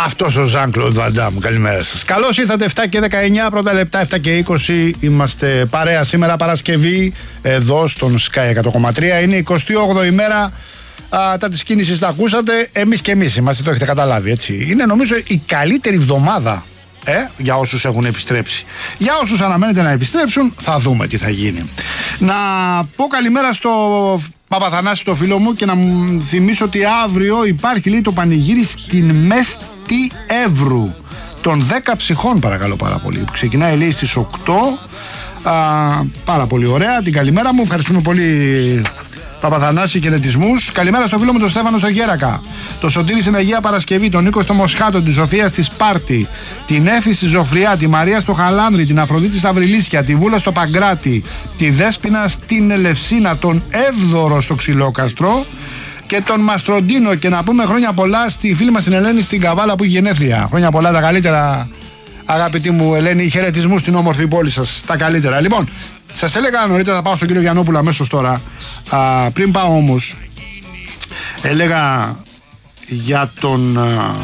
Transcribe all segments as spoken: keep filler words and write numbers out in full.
Αυτός ο Ζαν-Κλοντ Βαν Ντάμ. Καλημέρα σας. Καλώς ήρθατε. εφτά και δεκαεννιά πρώτα λεπτά, εφτά και είκοσι. Είμαστε παρέα σήμερα Παρασκευή εδώ στον Sky εκατό κόμμα τρία. Είναι η εικοστή όγδοη ημέρα. Α, τα της κίνησης τα ακούσατε. Εμείς και εμείς είμαστε, το έχετε καταλάβει, έτσι. Είναι νομίζω η καλύτερη εβδομάδα ε, για όσους έχουν επιστρέψει. Για όσους αναμένεται να επιστρέψουν, θα δούμε τι θα γίνει. Να πω καλημέρα στο Παπαθανάση, το φίλο μου, και να μου θυμίσω ότι αύριο υπάρχει, λέει, το πανηγύρι στην Μέστη Εύρου των δέκα ψυχών, παρακαλώ πάρα πολύ, που ξεκινάει, λέει, στις οκτώ. Α, πάρα πολύ ωραία. Την καλημέρα μου, ευχαριστούμε πολύ, Παπαθανάση, χαιρετισμούς. Καλημέρα στο φίλο μου τον Στέφανο στο Γέρακα, το Σωτήρη στην Αγία Παρασκευή, τον Νίκο στο Μοσχάτο, τη Σοφία στη Σπάρτη, την Έφη στη Ζωφριά, τη Μαρία στο Χαλάνδρη, την Αφροδίτη στα Βρυλίσια, τη Βούλα στο Παγκράτη, τη Δέσποινα στην Ελευσίνα, τον Εύδωρο στο Ξυλόκαστρο και τον Μαστροντίνο. Και να πούμε χρόνια πολλά στη φίλη μας την Ελένη στην Καβάλα που έχει γενέθλια. Χρόνια πολλά, τα καλύτερα, αγαπητή μου Ελένη, χαιρετισμούς στην όμορφη πόλη σας, τα καλύτερα. Λοιπόν, σας έλεγα νωρίτερα, θα πάω στον κύριο Γιαννόπουλο αμέσως τώρα. Α, πριν πάω όμως, έλεγα για τον α,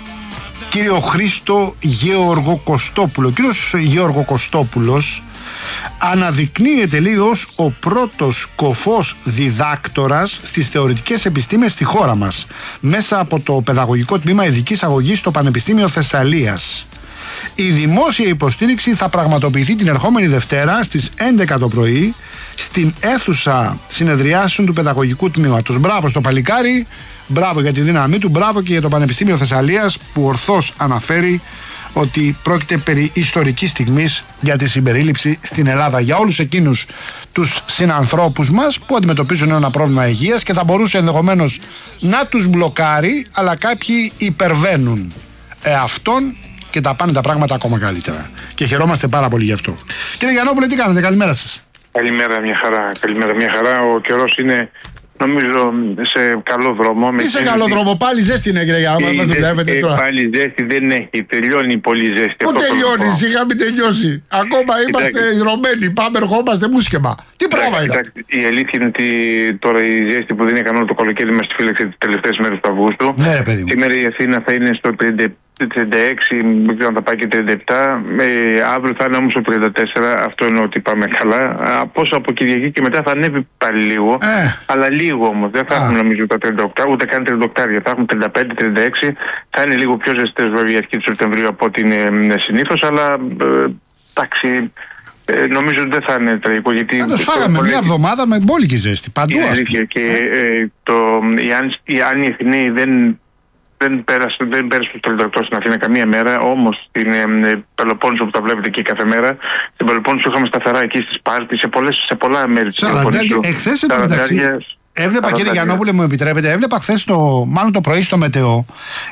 κύριο Χρήστο Γεωργο Κωστόπουλο. Ο κύριος Γεωργο Κωστόπουλος αναδεικνύεται, λέει, ως ο πρώτος κοφός διδάκτορας στις θεωρητικές επιστήμες στη χώρα μας, μέσα από το παιδαγωγικό τμήμα ειδικής αγωγής στο Πανεπιστήμιο Θεσσαλίας. Η δημόσια υποστήριξη θα πραγματοποιηθεί την ερχόμενη Δευτέρα στις έντεκα το πρωί στην αίθουσα συνεδριάσεων του παιδαγωγικού τμήματος. Μπράβο στο παλικάρι, μπράβο για τη δύναμή του, μπράβο και για το Πανεπιστήμιο Θεσσαλίας που ορθώς αναφέρει ότι πρόκειται περί ιστορικής στιγμής για τη συμπερίληψη στην Ελλάδα. Για όλους εκείνους τους συνανθρώπους μας που αντιμετωπίζουν ένα πρόβλημα υγείας και θα μπορούσε ενδεχομένως να τους μπλοκάρει, αλλά κάποιοι υπερβαίνουν εαυτόν και τα πάνε τα πράγματα ακόμα καλύτερα. Και χαιρόμαστε πάρα πολύ γι' αυτό. Κύριε Γιαννόπουλε, τι κάνετε, καλημέρα σας. Καλημέρα, μια χαρά. Καλημέρα, μια χαρά. Ο καιρός είναι, νομίζω, σε καλό δρόμο. Τι σε καλό δρόμο, πάλι ζέστη είναι, κύριε Γιαννόπουλε, δεν δουλεύετε τώρα. Πάλι ζέστη δεν έχει, τελειώνει πολύ ζέστη. Πού τελειώνει, σιγά μην τελειώσει. Ακόμα είμαστε ιδρωμένοι, πάμε, ερχόμαστε μουσκεμα. Τι πράγμα είναι. Η αλήθεια είναι ότι τώρα η ζέστη που δεν έκανε όλο το καλοκαίρι μας τη φύλαξε τις τελευταίες μέρες του Αυγούστου. Ναι, παιδί μου. Σήμερα η Αθήνα θα είναι στο τριάντα έξι, δεν ξέρω αν θα πάει και τριάντα επτά. Ε, αύριο θα είναι όμως στο τριάντα τέσσερα. Αυτό είναι ότι πάμε καλά. Πόσο από Κυριακή και μετά θα ανέβει πάλι λίγο. Ε. Αλλά λίγο όμως. Δεν θα έχουμε, νομίζω, τα τριάντα οκτώ, ούτε καν τριάντα οκτώ. Θα έχουμε τριάντα πέντε τριάντα έξι. Θα είναι λίγο πιο ζεστές, βέβαια, η αρχή του Σεπτεμβρίου από ό,τι είναι συνήθως. Αλλά εντάξει. Ε, νομίζω ότι δεν θα είναι τραγικό. Γιατί Πάντως φάγαμε μια εβδομάδα με μπόλικη ζέστη. Παντού, είναι αλήθεια. Και ε, το, οι Άννοι Αθηναίοι δεν. Δεν πέρασε, δεν πέρασε το τριάντα οκτώ στην Αθήνα καμία μέρα, όμως στην ε, Πελοπόννησο που τα βλέπετε εκεί κάθε μέρα, στην Πελοπόννησο είχαμε σταθερά εκεί στη Σπάρτη, σε, πολλές, σε πολλά μέρη της Πελοπόννησου. Εχθές εντωμεταξύ, έβλεπα, κύριε Γιαννόπουλε, μου επιτρέπετε, έβλεπα χθες, το, μάλλον το πρωί στο Μετεό,